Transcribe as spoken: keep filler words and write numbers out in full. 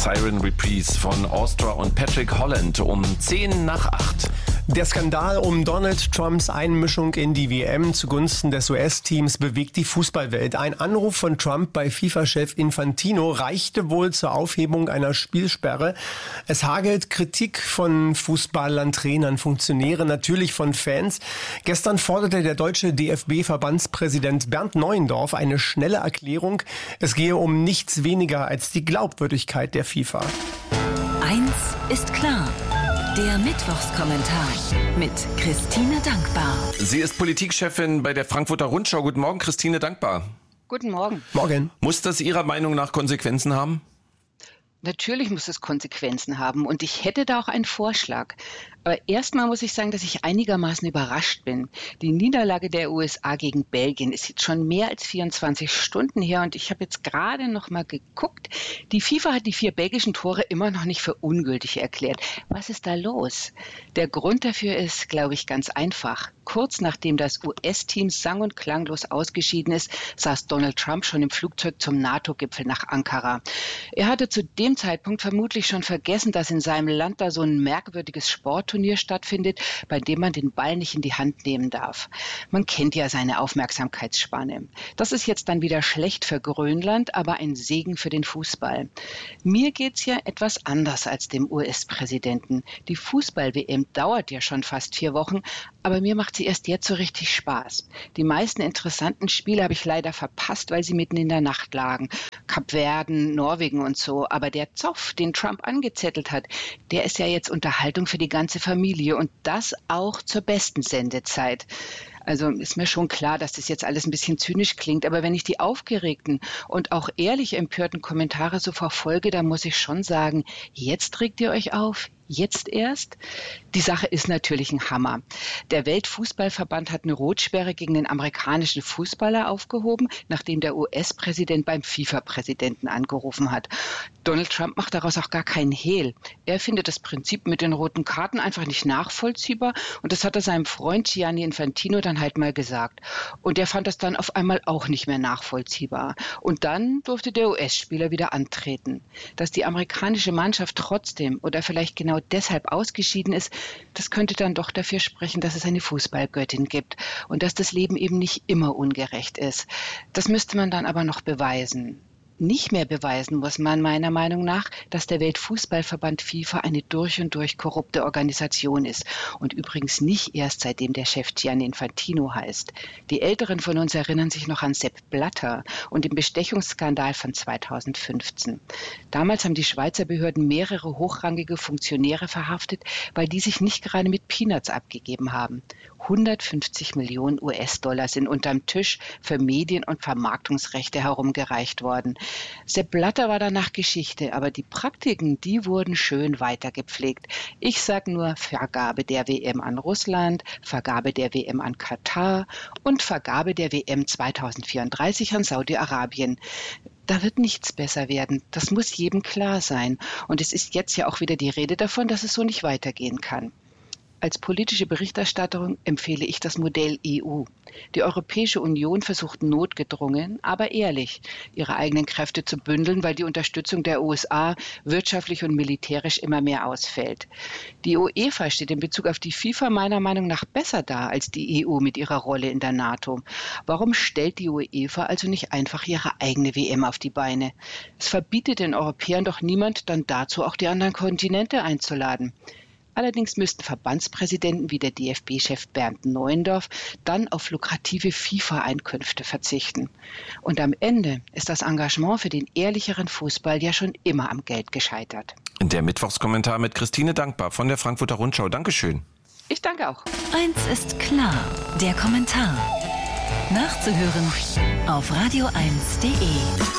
Siren Reprise von Austria und Patrick Holland um zehn nach acht. Der Skandal um Donald Trumps Einmischung in die W M zugunsten des U S-Teams bewegt die Fußballwelt. Ein Anruf von Trump bei FIFA-Chef Infantino reichte wohl zur Aufhebung einer Spielsperre. Es hagelt Kritik von Fußballern, Trainern, Funktionären, natürlich von Fans. Gestern forderte der deutsche D F B-Verbandspräsident Bernd Neuendorf eine schnelle Erklärung. Es gehe um nichts weniger als die Glaubwürdigkeit der FIFA. Eins ist klar. Der Mittwochskommentar mit Christine Dankbar. Sie ist Politikchefin bei der Frankfurter Rundschau. Guten Morgen, Christine Dankbar. Guten Morgen. Morgen. Muss das Ihrer Meinung nach Konsequenzen haben? Natürlich muss es Konsequenzen haben und ich hätte da auch einen Vorschlag. Aber erstmal muss ich sagen, dass ich einigermaßen überrascht bin. Die Niederlage der U S A gegen Belgien ist jetzt schon mehr als vierundzwanzig Stunden her und ich habe jetzt gerade noch mal geguckt. Die FIFA hat die vier belgischen Tore immer noch nicht für ungültig erklärt. Was ist da los? Der Grund dafür ist, glaube ich, ganz einfach. Kurz nachdem das U S-Team sang- und klanglos ausgeschieden ist, saß Donald Trump schon im Flugzeug zum NATO-Gipfel nach Ankara. Er hatte zu dem Zeitpunkt vermutlich schon vergessen, dass in seinem Land da so ein merkwürdiges Sportturnier stattfindet, bei dem man den Ball nicht in die Hand nehmen darf. Man kennt ja seine Aufmerksamkeitsspanne. Das ist jetzt dann wieder schlecht für Grönland, aber ein Segen für den Fußball. Mir geht's ja etwas anders als dem U S-Präsidenten. Die Fußball-W M dauert ja schon fast vier Wochen, aber mir macht sie erst jetzt so richtig Spaß. Die meisten interessanten Spiele habe ich leider verpasst, weil sie mitten in der Nacht lagen. Kapverden, Norwegen und so. Aber der Zoff, den Trump angezettelt hat, der ist ja jetzt Unterhaltung für die ganze Familie und das auch zur besten Sendezeit. Also ist mir schon klar, dass das jetzt alles ein bisschen zynisch klingt, aber wenn ich die aufgeregten und auch ehrlich empörten Kommentare so verfolge, dann muss ich schon sagen, jetzt regt ihr euch auf? Jetzt erst? Die Sache ist natürlich ein Hammer. Der Weltfußballverband hat eine Rotsperre gegen den amerikanischen Fußballer aufgehoben, nachdem der U S-Präsident beim FIFA-Präsidenten angerufen hat. Donald Trump macht daraus auch gar keinen Hehl. Er findet das Prinzip mit den roten Karten einfach nicht nachvollziehbar und das hat er seinem Freund Gianni Infantino dann halt mal gesagt. Und er fand das dann auf einmal auch nicht mehr nachvollziehbar. Und dann durfte der U S-Spieler wieder antreten. Dass die amerikanische Mannschaft trotzdem oder vielleicht genau deshalb ausgeschieden ist, das könnte dann doch dafür sprechen, dass es eine Fußballgöttin gibt und dass das Leben eben nicht immer ungerecht ist. Das müsste man dann aber noch beweisen. Nicht mehr beweisen muss man meiner Meinung nach, dass der Weltfußballverband FIFA eine durch und durch korrupte Organisation ist. Und übrigens nicht erst seitdem der Chef Gianni Infantino heißt. Die Älteren von uns erinnern sich noch an Sepp Blatter und den Bestechungsskandal von zweitausendfünfzehn. Damals haben die Schweizer Behörden mehrere hochrangige Funktionäre verhaftet, weil die sich nicht gerade mit Peanuts abgegeben haben. hundertfünfzig Millionen U S-Dollar sind unterm Tisch für Medien- und Vermarktungsrechte herumgereicht worden. Sepp Blatter war danach Geschichte, aber die Praktiken, die wurden schön weitergepflegt. Ich sag nur Vergabe der W M an Russland, Vergabe der W M an Katar und Vergabe der W M zweitausendvierunddreißig an Saudi-Arabien. Da wird nichts besser werden. Das muss jedem klar sein. Und es ist jetzt ja auch wieder die Rede davon, dass es so nicht weitergehen kann. Als politische Berichterstatterin empfehle ich das Modell E U. Die Europäische Union versucht notgedrungen, aber ehrlich, ihre eigenen Kräfte zu bündeln, weil die Unterstützung der U S A wirtschaftlich und militärisch immer mehr ausfällt. Die UEFA steht in Bezug auf die FIFA meiner Meinung nach besser da als die E U mit ihrer Rolle in der NATO. Warum stellt die UEFA also nicht einfach ihre eigene W M auf die Beine? Es verbietet den Europäern doch niemand, dann dazu auch die anderen Kontinente einzuladen. Allerdings müssten Verbandspräsidenten wie der D F B-Chef Bernd Neuendorf dann auf lukrative FIFA-Einkünfte verzichten. Und am Ende ist das Engagement für den ehrlicheren Fußball ja schon immer am Geld gescheitert. Der Mittwochskommentar mit Christine Dankbar von der Frankfurter Rundschau. Dankeschön. Ich danke auch. Eins ist klar, der Kommentar. Nachzuhören auf radio eins punkt de.